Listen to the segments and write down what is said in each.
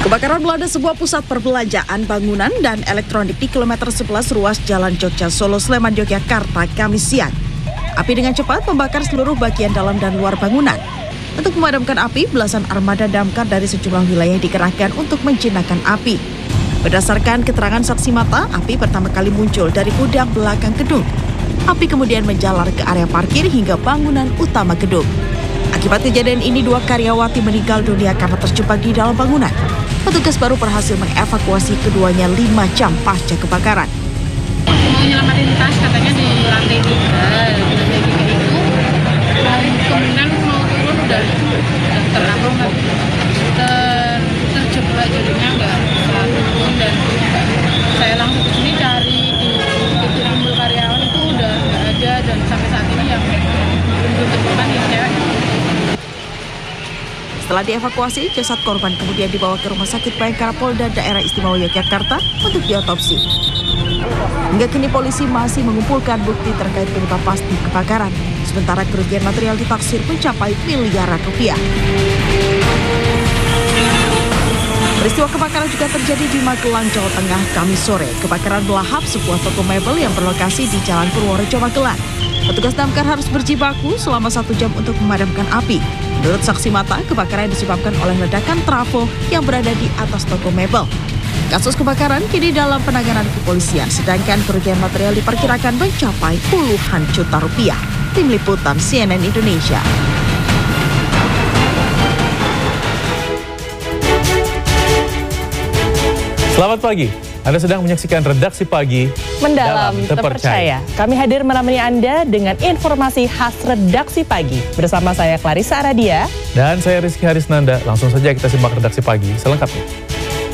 Kebakaran melanda sebuah pusat perbelanjaan, bangunan, dan elektronik di kilometer 11 ruas Jalan Jogja Solo Sleman Yogyakarta Kamis siang. Api dengan cepat membakar seluruh bagian dalam dan luar bangunan. Untuk memadamkan api, belasan armada damkar dari sejumlah wilayah dikerahkan untuk menjinakkan api. Berdasarkan keterangan saksi mata, api pertama kali muncul dari gudang belakang gedung. Api kemudian menjalar ke area parkir hingga bangunan utama gedung. Akibat kejadian ini, 2 karyawati meninggal dunia karena terjebak di dalam bangunan. Petugas baru berhasil mengevakuasi keduanya 5 jam pasca kebakaran. Mau nyelamatin tas katanya di lantai 3 itu, kemudian mau turun udah terjebak jadinya nggak bisa turun, dan saya langsung ke sini cari di timbul karyawan itu udah nggak ada, dan sampai saat ini yang belum ditemukan ya cewek. Setelah dievakuasi, jasad korban kemudian dibawa ke Rumah Sakit Bayangkara Polda Daerah Istimewa Yogyakarta untuk diotopsi. Hingga kini polisi masih mengumpulkan bukti terkait penyebab pasti kebakaran, sementara kerugian material ditaksir mencapai miliaran rupiah. Peristiwa kebakaran juga terjadi di Magelang, Jawa Tengah, Kamis sore. Kebakaran melahap sebuah toko mebel yang berlokasi di Jalan Purworejo, Magelang. Petugas damkar harus berjibaku selama 1 jam untuk memadamkan api. Menurut saksi mata, kebakaran disebabkan oleh ledakan trafo yang berada di atas toko mebel. Kasus kebakaran kini dalam penanganan kepolisian, sedangkan kerugian material diperkirakan mencapai puluhan juta rupiah. Tim Liputan CNN Indonesia. Selamat pagi, Anda sedang menyaksikan Redaksi Pagi Mendalam Terpercaya. Kami hadir menemani Anda dengan informasi khas Redaksi Pagi. Bersama saya Clarissa Aradia. Dan saya Rizky Harisnanda. Langsung saja kita simak Redaksi Pagi selengkapnya.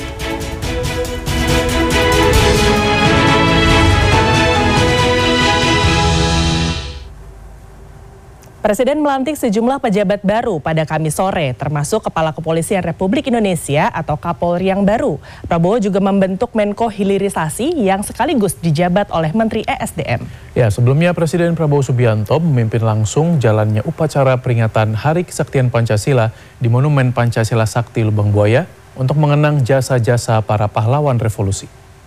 Presiden melantik sejumlah pejabat baru pada Kamis sore, termasuk Kepala Kepolisian Republik Indonesia atau Kapolri yang baru. Prabowo juga membentuk Menko Hilirisasi yang sekaligus dijabat oleh Menteri ESDM. Ya, sebelumnya Presiden Prabowo Subianto memimpin langsung jalannya upacara peringatan Hari Kesaktian Pancasila di Monumen Pancasila Sakti Lubang Buaya untuk mengenang jasa-jasa para pahlawan revolusi.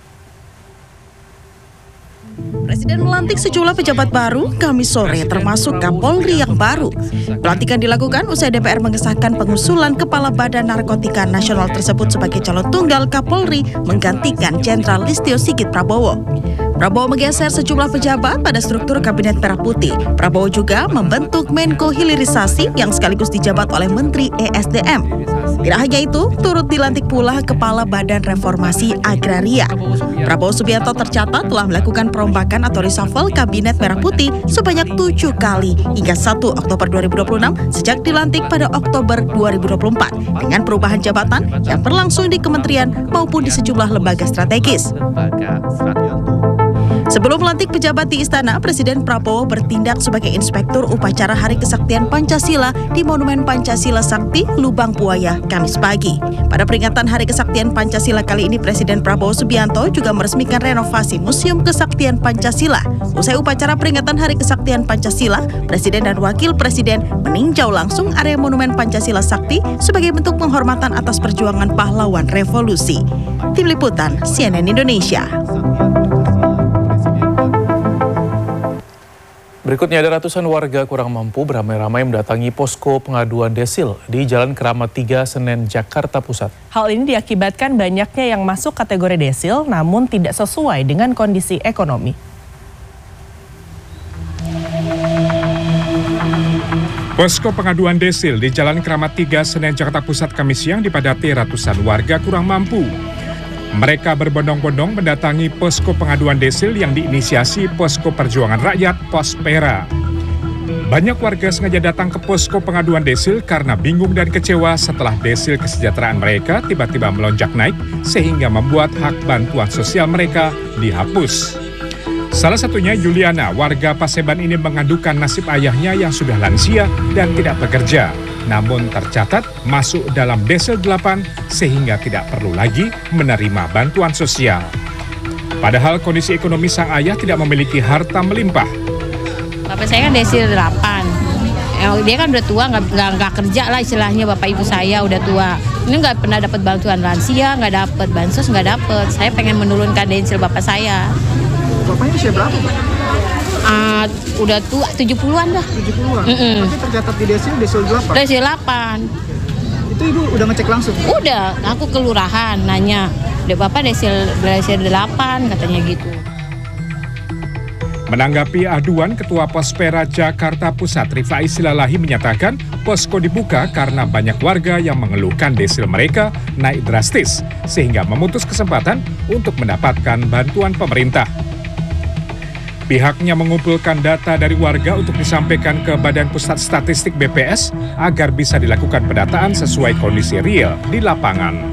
Presiden melantik sejumlah pejabat baru Kamis sore, termasuk Kapolri yang baru. Pelantikan dilakukan usai DPR mengesahkan pengusulan Kepala Badan Narkotika Nasional tersebut sebagai calon tunggal Kapolri menggantikan Jenderal Listio Sigit Prabowo. Prabowo menggeser sejumlah pejabat pada struktur Kabinet Merah Putih. Prabowo juga membentuk Menko Hilirisasi yang sekaligus dijabat oleh Menteri ESDM. Tidak hanya itu, turut dilantik pula Kepala Badan Reformasi Agraria. Prabowo Subianto tercatat telah melakukan perombakan atau reshuffle Kabinet Merah Putih sebanyak 7 kali hingga 1 Oktober 2026 sejak dilantik pada Oktober 2024 dengan perubahan jabatan yang berlangsung di kementerian maupun di sejumlah lembaga strategis. Sebelum melantik pejabat di Istana, Presiden Prabowo bertindak sebagai inspektur upacara Hari Kesaktian Pancasila di Monumen Pancasila Sakti Lubang Buaya Kamis pagi. Pada peringatan Hari Kesaktian Pancasila kali ini, Presiden Prabowo Subianto juga meresmikan renovasi Museum Kesaktian Pancasila. Usai upacara peringatan Hari Kesaktian Pancasila, Presiden dan Wakil Presiden meninjau langsung area Monumen Pancasila Sakti sebagai bentuk penghormatan atas perjuangan pahlawan revolusi. Tim Liputan CNN Indonesia. Berikutnya ada ratusan warga kurang mampu beramai-ramai mendatangi posko pengaduan Desil di Jalan Keramat 3 Senen, Jakarta Pusat. Hal ini diakibatkan banyaknya yang masuk kategori Desil namun tidak sesuai dengan kondisi ekonomi. Posko pengaduan Desil di Jalan Keramat 3 Senen, Jakarta Pusat Kamis siang dipadati ratusan warga kurang mampu. Mereka berbondong-bondong mendatangi posko pengaduan Desil yang diinisiasi Posko Perjuangan Rakyat Pospera. Banyak warga sengaja datang ke posko pengaduan Desil karena bingung dan kecewa setelah Desil kesejahteraan mereka tiba-tiba melonjak naik sehingga membuat hak bantuan sosial mereka dihapus. Salah satunya Juliana, warga Paseban ini mengadukan nasib ayahnya yang sudah lansia dan tidak bekerja. Namun tercatat masuk dalam Desil 8 sehingga tidak perlu lagi menerima bantuan sosial. Padahal kondisi ekonomi sang ayah tidak memiliki harta melimpah. Bapak saya kan Desil 8. Dia kan udah tua, nggak kerja lah istilahnya, bapak ibu saya udah tua. Ini nggak pernah dapat bantuan lansia, nggak dapat bansos, nggak dapat. Saya pengen menurunkan densil bapak saya. Bapaknya usia berapa, Pak? Udah tua, 70-an dah. 70-an? Tapi tercatat di desil 8? Desil 8. Itu Ibu udah ngecek langsung? Udah, aku kelurahan nanya. Dek bapak desil 8 katanya gitu. Menanggapi aduan, Ketua Pospera Jakarta Pusat Rifai Silalahi menyatakan posko dibuka karena banyak warga yang mengeluhkan desil mereka naik drastis, sehingga memutus kesempatan untuk mendapatkan bantuan pemerintah. Pihaknya mengumpulkan data dari warga untuk disampaikan ke Badan Pusat Statistik BPS agar bisa dilakukan pendataan sesuai kondisi real di lapangan.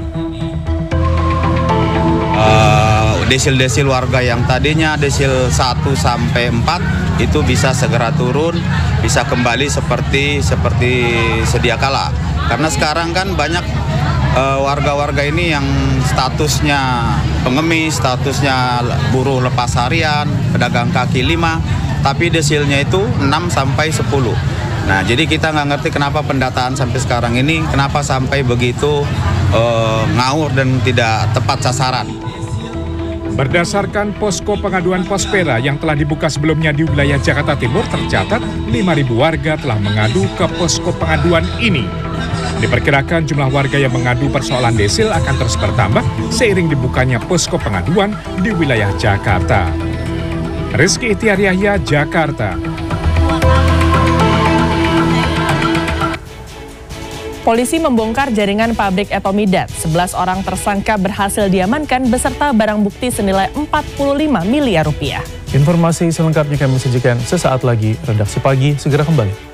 Desil-desil warga yang tadinya desil 1 sampai 4 itu bisa segera turun, bisa kembali seperti sedia kala. Karena sekarang kan banyak warga-warga ini yang statusnya pengemis, statusnya buruh lepas harian, pedagang kaki 5, tapi desilnya itu 6 sampai 10. Nah, jadi kita nggak ngerti kenapa pendataan sampai sekarang ini, kenapa sampai begitu ngawur dan tidak tepat sasaran. Berdasarkan posko pengaduan Pospera yang telah dibuka sebelumnya di wilayah Jakarta Timur, tercatat 5.000 warga telah mengadu ke posko pengaduan ini. Diperkirakan jumlah warga yang mengadu persoalan desil akan terus bertambah seiring dibukanya posko pengaduan di wilayah Jakarta. Rizky Ihtiar Yahya, Jakarta. Polisi membongkar jaringan pabrik etomidat. 11 orang tersangka berhasil diamankan beserta barang bukti senilai 45 miliar rupiah. Informasi selengkapnya kami sajikan sesaat lagi. Redaksi Pagi segera kembali.